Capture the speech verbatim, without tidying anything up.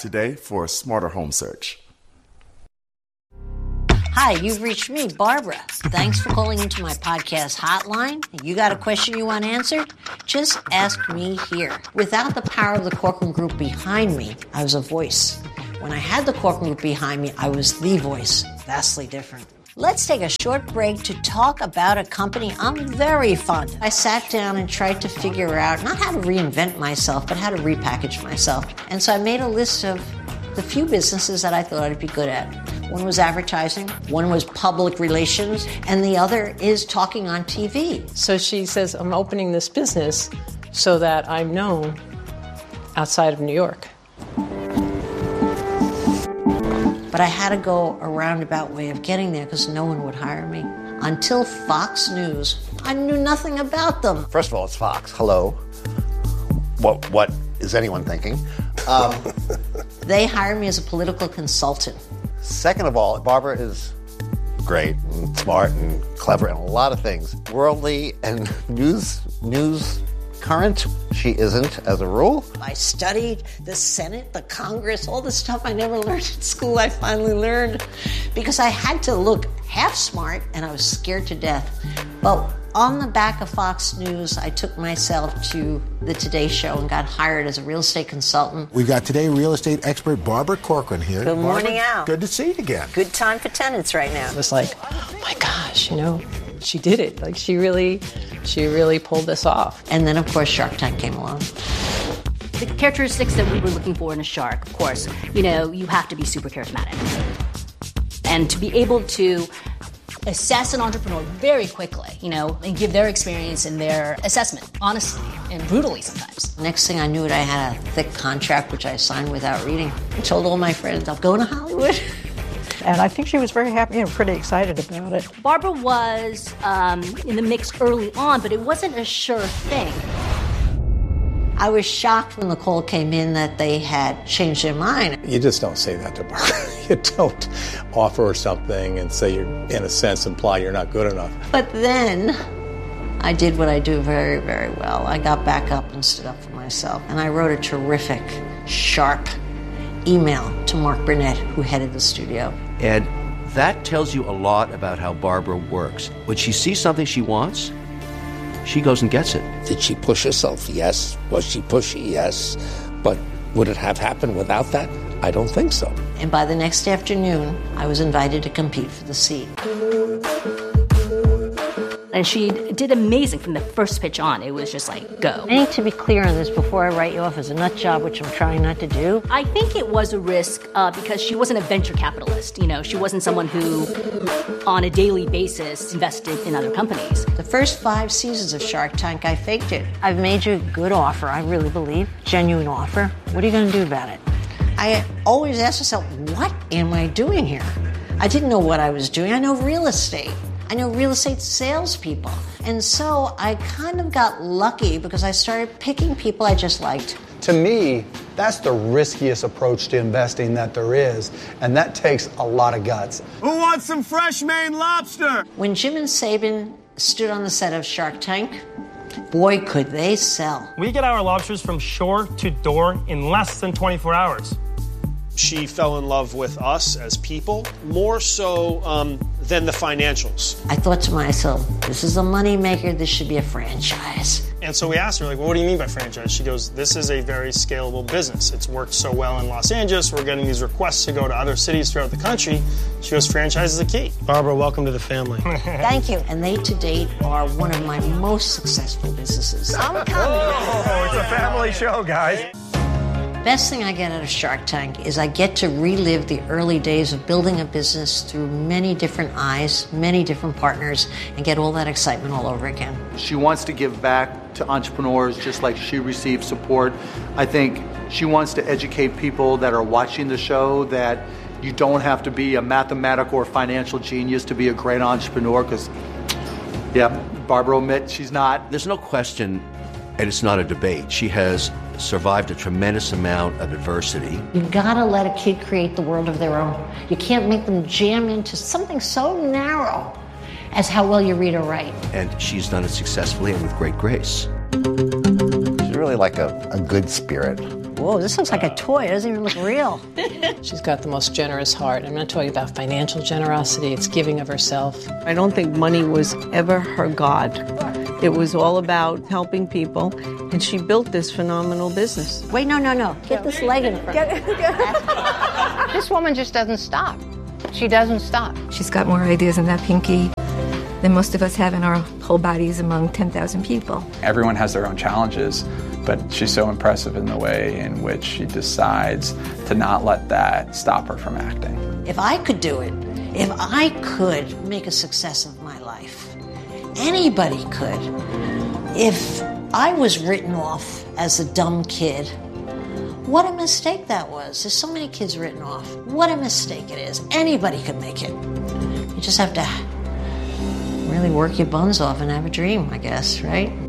today for a smarter home search. Hi, you've reached me, Barbara. Thanks for calling into my podcast hotline. You got a question you want answered? Just ask me here. Without the power of the Corcoran Group behind me, I was a voice. When I had the Corcoran Group behind me, I was the voice. Vastly different. Let's take a short break to talk about a company I'm very fond of. I sat down and tried to figure out not how to reinvent myself, but how to repackage myself. And so I made a list of the few businesses that I thought I'd be good at. One was advertising, one was public relations, and the other is talking on T V. So she says, I'm opening this business so that I'm known outside of New York. But I had to go a roundabout way of getting there because no one would hire me. Until Fox News, I knew nothing about them. First of all, it's Fox. Hello. What, what is anyone thinking? Um, they hired me as a political consultant. Second of all, Barbara is great and smart and clever and a lot of things. Worldly and news news current, she isn't as a rule. I studied the Senate, the Congress, all the stuff I never learned in school I finally learned because I had to look half smart and I was scared to death. But on the back of Fox News, I took myself to the Today Show and got hired as a real estate consultant. We've got Today real estate expert Barbara Corcoran here. Good morning, Barbara, Al. Good to see you again. Good time for tenants right now. It was like, oh my gosh, you know, she did it. Like she really, she really pulled this off. And then, of course, Shark Tank came along. The characteristics that we were looking for in a shark, of course, you know, you have to be super charismatic. And to be able to assess an entrepreneur very quickly, you know, and give their experience and their assessment, honestly and brutally sometimes. Next thing I knew it, I had a thick contract, which I signed without reading. I told all my friends, I'm going to Hollywood. And I think she was very happy and pretty excited about it. Barbara was um, in the mix early on, but it wasn't a sure thing. I was shocked when the call came in that they had changed their mind. You just don't say that to Barbara. You don't offer her something and say you're, in a sense, imply you're not good enough. But then I did what I do very, very well. I got back up and stood up for myself. And I wrote a terrific, sharp email to Mark Burnett, who headed the studio. And that tells you a lot about how Barbara works. When she sees something she wants, she goes and gets it. Did she push herself? Yes. Was she pushy? Yes. But would it have happened without that? I don't think so. And by the next afternoon, I was invited to compete for the seat. And she did amazing from the first pitch on. It was just like, go. I need to be clear on this before I write you off as a nut job, which I'm trying not to do. I think it was a risk uh, because she wasn't a venture capitalist. You know, she wasn't someone who, on a daily basis, invested in other companies. The first five seasons of Shark Tank, I faked it. I've made you a good offer, I really believe. Genuine offer. What are you going to do about it? I always ask myself, what am I doing here? I didn't know what I was doing. I know real estate. I know real estate salespeople. And so I kind of got lucky because I started picking people I just liked. To me, that's the riskiest approach to investing that there is, and that takes a lot of guts. Who wants some fresh Maine lobster? When Jim and Sabin stood on the set of Shark Tank, boy, could they sell. We get our lobsters from shore to door in less than twenty-four hours. She fell in love with us as people, more so um, than the financials. I thought to myself, this is a moneymaker, this should be a franchise. And so we asked her, like, well, what do you mean by franchise? She goes, this is a very scalable business. It's worked so well in Los Angeles. We're getting these requests to go to other cities throughout the country. She goes, franchise is the key. Barbara, welcome to the family. Thank you. And they, to date, are one of my most successful businesses. I'm coming. Oh, it's a family show, guys. Best thing I get out of Shark Tank is I get to relive the early days of building a business through many different eyes, many different partners, and get all that excitement all over again. She wants to give back to entrepreneurs just like she received support. I think she wants to educate people that are watching the show that you don't have to be a mathematical or financial genius to be a great entrepreneur, because, yeah, Barbara admits she's not. There's no question, and it's not a debate. She has survived a tremendous amount of adversity. You gotta let a kid create the world of their own. You can't make them jam into something so narrow as how well you read or write. And she's done it successfully and with great grace. She's really like a, a good spirit. Whoa, this looks like a toy. It doesn't even look real. She's got the most generous heart. I'm not talking about financial generosity. It's giving of herself. I don't think money was ever her god. It was all about helping people, and she built this phenomenal business. Wait, no, no, no. Get this leg in front. This woman just doesn't stop. She doesn't stop. She's got more ideas than that pinky than most of us have in our whole bodies among ten thousand people. Everyone has their own challenges, but she's so impressive in the way in which she decides to not let that stop her from acting. If I could do it, if I could make a success of my life, anybody could. If I was written off as a dumb kid, what a mistake that was. There's so many kids written off. What a mistake it is. Anybody could make it. You just have to really work your buns off and have a dream, I guess, right?